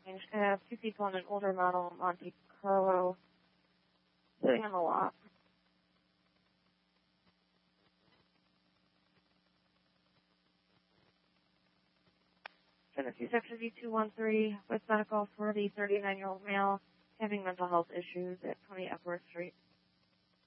I have two people in an older model Monte Carlo sitting on the lot. Tennessee Section V213 with medical for the 39-year-old male having mental health issues at 20 Epworth Street.